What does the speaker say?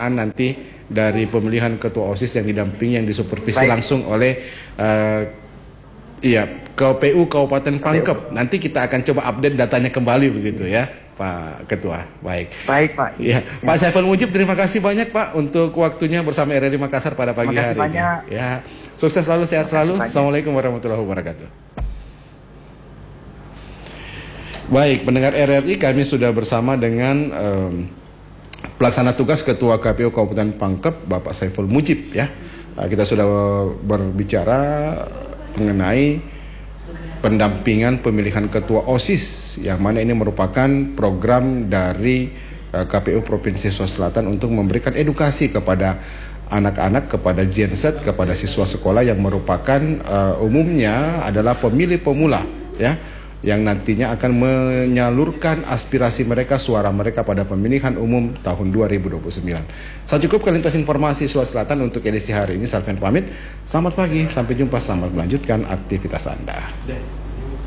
pelaksanaan nanti dari pemilihan ketua OSIS yang didampingi, yang disupervisi langsung oleh KPU Kabupaten Pangkep. Nanti kita akan coba update datanya kembali begitu ya, Pak Ketua. Baik. Baik, Pak. Ya, Pak Saiful Mujib, terima kasih banyak Pak untuk waktunya bersama RRI Makassar pada pagi hari ini. Ya, sukses selalu, sehat selalu. Assalamualaikum warahmatullahi wabarakatuh. Baik, pendengar RRI, kami sudah bersama dengan pelaksana tugas Ketua KPU Kabupaten Pangkep, Bapak Saiful Mujib ya. Kita sudah berbicara mengenai pendampingan pemilihan ketua OSIS, yang mana ini merupakan program dari KPU Provinsi Sulawesi Selatan untuk memberikan edukasi kepada anak-anak, kepada Gen Z, kepada siswa sekolah yang merupakan umumnya adalah pemilih pemula ya, yang nantinya akan menyalurkan aspirasi mereka, suara mereka pada pemilihan umum tahun 2029. Saya cukup lintas informasi Sulawesi Selatan untuk edisi hari ini. Salven pamit. Selamat pagi, sampai jumpa, selamat melanjutkan aktivitas Anda.